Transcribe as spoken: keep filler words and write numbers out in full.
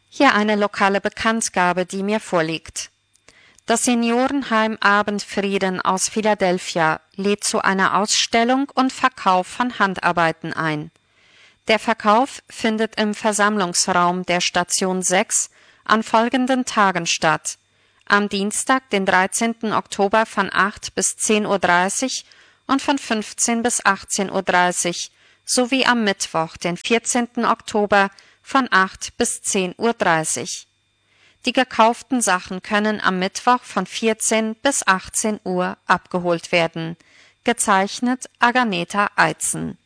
Hier eine lokale Bekanntgabe, die mir vorliegt. Das Seniorenheim Abendfrieden aus Philadelphia lädt zu einer Ausstellung und Verkauf von Handarbeiten ein. Der Verkauf findet im Versammlungsraum der Station sechs an folgenden Tagen statt: am Dienstag, den dreizehnten Oktober von acht bis zehn Uhr dreißig und von fünfzehn bis achtzehn Uhr dreißig sowie am Mittwoch, den vierzehnten Oktober von acht bis zehn Uhr dreißig. Die gekauften Sachen können am Mittwoch von vierzehn bis achtzehn Uhr abgeholt werden. Gezeichnet Aganeta Eitzen.